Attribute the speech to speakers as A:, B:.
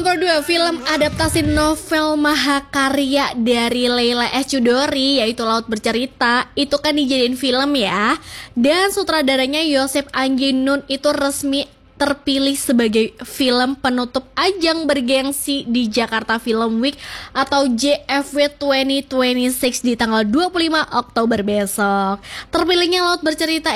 A: Nomor 2, film adaptasi novel mahakarya dari Leila S. Chudori yaitu Laut Bercerita. Itu kan dijadiin film ya. Dan sutradaranya Yosef Anginun itu resmi terpilih sebagai film penutup ajang bergengsi di Jakarta Film Week atau JFW 2026 di tanggal 25 Oktober besok. Terpilihnya Laut Bercerita